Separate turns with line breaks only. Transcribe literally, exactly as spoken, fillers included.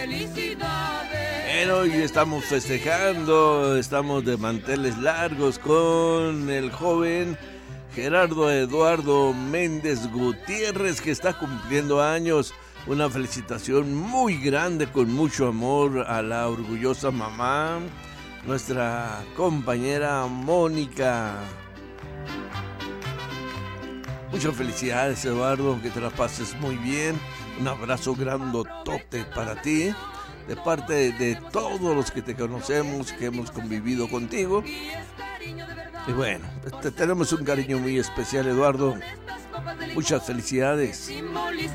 Pero hoy estamos festejando, estamos de manteles largos con el joven Gerardo Eduardo Méndez Gutiérrez, que está cumpliendo años. Una felicitación muy grande, con mucho amor, a la orgullosa mamá, nuestra compañera Mónica. Muchas felicidades, Eduardo, que te la pases muy bien. Un abrazo grandotote para ti, de parte de, de todos los que te conocemos, que hemos convivido contigo. Y bueno, te tenemos un cariño muy especial, Eduardo. Muchas felicidades.